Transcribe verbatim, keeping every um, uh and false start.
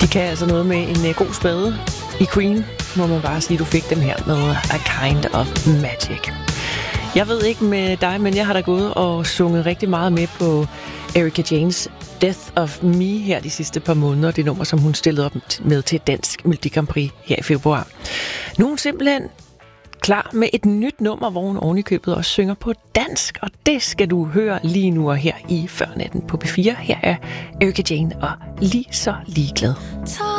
De kan altså noget med en uh, god spade i Queen, må man bare sige, du fik dem her med A Kind of Magic. Jeg ved ikke med dig, men jeg har da gået og sunget rigtig meget med på Erika Jaynes Death of Me her de sidste par måneder. Det nummer, som hun stillede op med til Dansk Melodi Grand Prix her i februar. Nu er hun simpelthen klar med et nyt nummer, hvor hun ovenikøbet også synger på dansk, og det skal du høre lige nu og her i Førnatten på P fire. Her er Erika Jayne og Lige så ligeglad.